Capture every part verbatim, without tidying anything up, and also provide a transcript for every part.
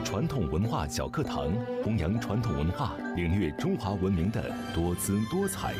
传统文化小课堂，弘扬传统文化，领略中华文明的多姿多彩。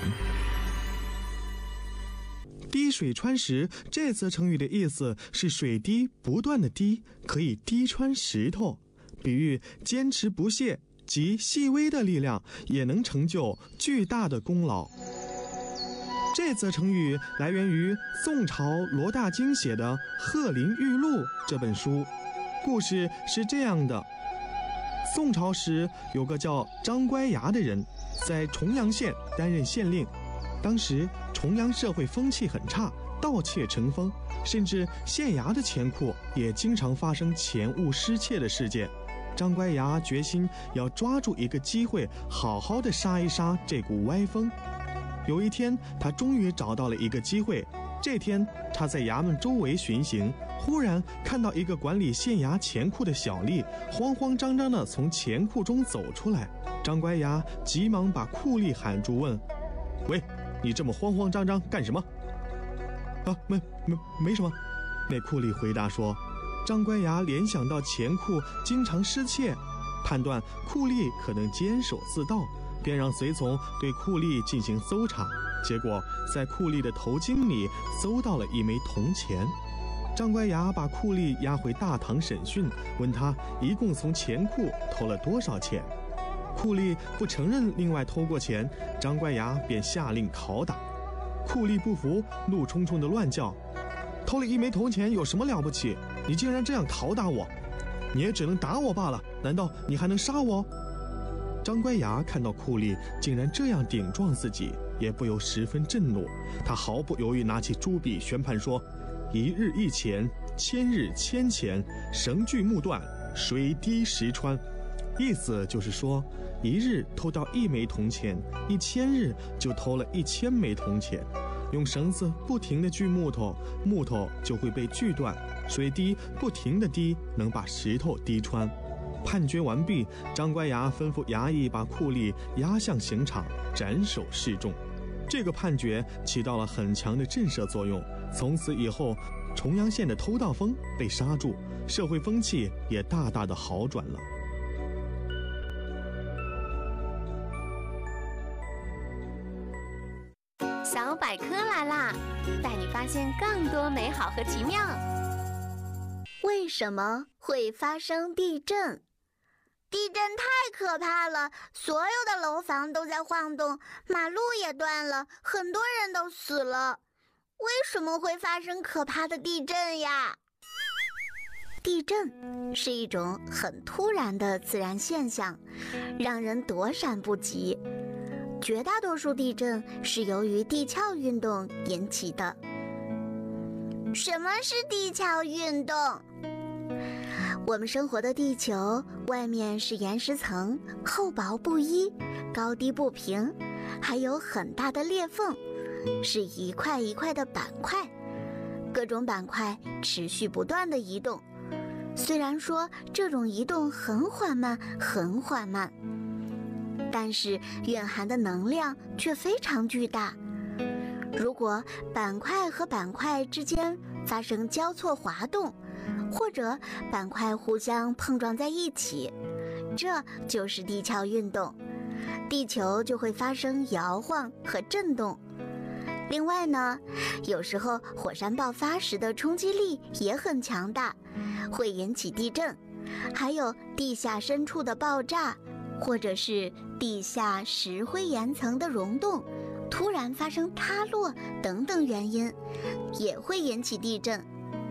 滴水穿石这则成语的意思是水滴不断的滴，可以滴穿石头，比喻坚持不懈及细微的力量也能成就巨大的功劳。这则成语来源于宋朝罗大经写的《鹤林玉录》这本书。故事是这样的：宋朝时有个叫张乖崖的人，在重阳县担任县令。当时重阳社会风气很差，盗窃成风，甚至县衙的钱库也经常发生钱物失窃的事件。张乖崖决心要抓住一个机会，好好的杀一杀这股歪风。有一天，他终于找到了一个机会。这天，他在衙门周围巡行，忽然看到一个管理县衙钱库的小吏慌慌张张地从钱库中走出来。张乖崖急忙把库吏喊住，问：“喂，你这么慌慌张张干什么？”“啊，没没没什么。”那库吏回答说。张乖崖联想到钱库经常失窃，判断库吏可能监守自盗，便让随从对库吏进行搜查。结果在库吏的头巾里搜到了一枚铜钱。张乖崖把库吏押回大堂审讯，问他一共从钱库偷了多少钱。库吏不承认另外偷过钱，张乖崖便下令拷打。库吏不服，怒冲冲地乱叫：“偷了一枚铜钱有什么了不起？你竟然这样拷打我！你也只能打我罢了，难道你还能杀我？”张乖崖看到库吏竟然这样顶撞自己，也不由十分震怒。他毫不犹豫拿起朱笔宣判说：“一日一钱，千日千钱，绳锯木断，水滴石穿。”意思就是说，一日偷到一枚铜钱，一千日就偷了一千枚铜钱。用绳子不停地锯木头，木头就会被锯断；水滴不停地滴，能把石头滴穿。判决完毕，张乖崖吩咐衙役把库吏押向刑场，斩首示众。这个判决起到了很强的震慑作用。从此以后，重阳县的偷盗风被刹住，社会风气也大大的好转了。 小百科来啦，带你发现更多美好和奇妙。 为什么会发生地震？地震太可怕了，所有的楼房都在晃动，马路也断了，很多人都死了。为什么会发生可怕的地震呀？地震是一种很突然的自然现象，让人躲闪不及。绝大多数地震是由于地壳运动引起的。什么是地壳运动？我们生活的地球外面是岩石层，厚薄不一，高低不平，还有很大的裂缝，是一块一块的板块，各种板块持续不断的移动。虽然说这种移动很缓慢很缓慢，但是蕴含的能量却非常巨大。如果板块和板块之间发生交错滑动，或者板块互相碰撞在一起，这就是地壳运动，地球就会发生摇晃和震动。另外呢，有时候火山爆发时的冲击力也很强大，会引起地震，还有地下深处的爆炸，或者是地下石灰岩层的溶动，突然发生塌落等等原因，也会引起地震。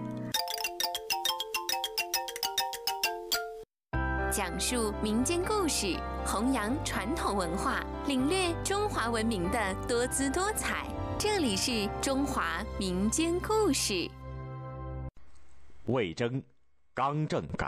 讲述民间故事，弘扬传统文化，领略中华文明的多姿多彩。这里是中华民间故事。 魏征，刚正改